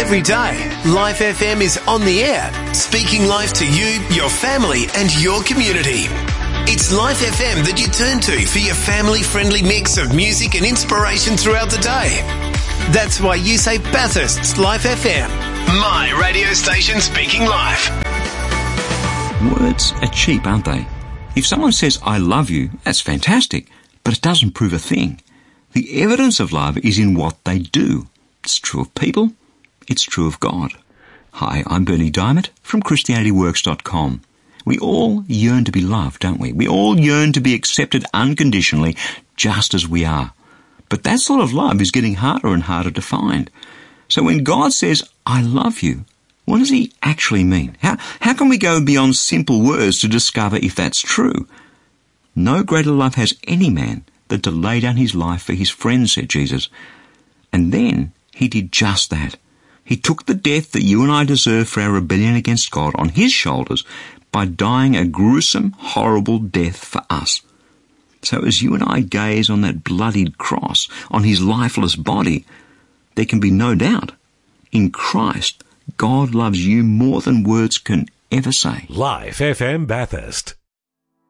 Every day, Life FM is on the air, speaking life to you, your family and your community. It's Life FM that you turn to for your family-friendly mix of music and inspiration throughout the day. That's why you say Bathurst's Life FM, my radio station speaking life. Words are cheap, aren't they? If someone says, I love you, that's fantastic, but it doesn't prove a thing. The evidence of love is in what they do. It's true of people. It's true of God. Hi, I'm Bernie Diamond from ChristianityWorks.com. We all yearn to be loved, don't we? We all yearn to be accepted unconditionally, just as we are. But that sort of love is getting harder and harder to find. So when God says, I love you, what does he actually mean? How can we go beyond simple words to discover if that's true? No greater love has any man than to lay down his life for his friends, said Jesus. And then he did just that. He took the death that you and I deserve for our rebellion against God on his shoulders by dying a gruesome, horrible death for us. So as you and I gaze on that bloodied cross, on his lifeless body, there can be no doubt. In Christ, God loves you more than words can ever say. Life FM Bathurst.